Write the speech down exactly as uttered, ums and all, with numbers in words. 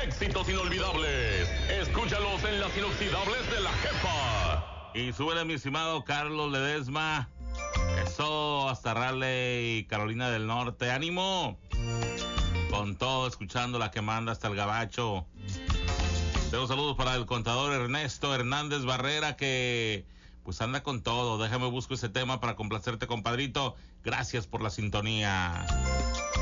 éxitos inolvidables. Escúchalos en las inoxidables de la jefa. Y súbele, mi estimado Carlos Ledesma. Eso, hasta Raleigh y Carolina del Norte. ¡Ánimo! Con todo, escuchando la que manda hasta el gabacho. Tengo saludos para el contador Ernesto Hernández Barrera, que pues anda con todo. Déjame busco ese tema para complacerte, compadrito. Gracias por la sintonía.